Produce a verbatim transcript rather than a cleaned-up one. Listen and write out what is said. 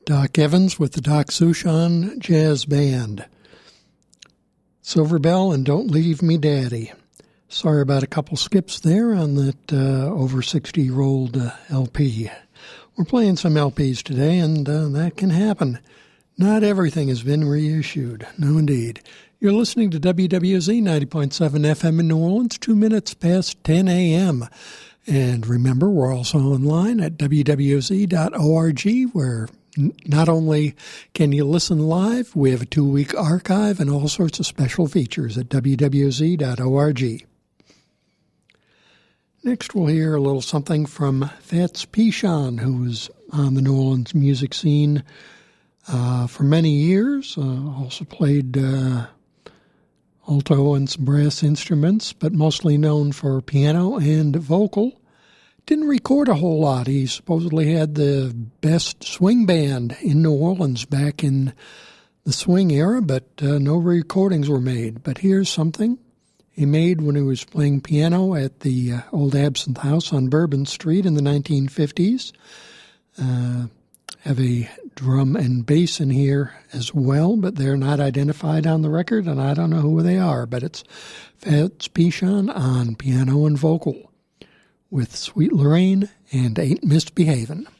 Doc Evans with the Doc Sushan Jazz Band. Silver Bell and Don't Leave Me Daddy. Sorry about a couple skips there on that uh, over sixty-year-old uh, L P. We're playing some L Ps today, and uh, that can happen. Not everything has been reissued. No, indeed. You're listening to W W Z ninety point seven F M in New Orleans, two minutes past ten a.m. And remember, we're also online at w w z dot org, where n- not only can you listen live, we have a two-week archive and all sorts of special features at w w z dot org. Next, we'll hear a little something from Fats Pichon, who was on the New Orleans music scene uh, for many years. Uh, also played uh, alto and some brass instruments, but mostly known for piano and vocal. Didn't record a whole lot. He supposedly had the best swing band in New Orleans back in the swing era, but uh, no recordings were made. But here's something he made when he was playing piano at the uh, old Absinthe House on Bourbon Street in the nineteen fifties. Uh, have a drum and bass in here as well, but they're not identified on the record, and I don't know who they are, but it's Fats Pichon on piano and vocal with Sweet Lorraine and Ain't Misbehavin'.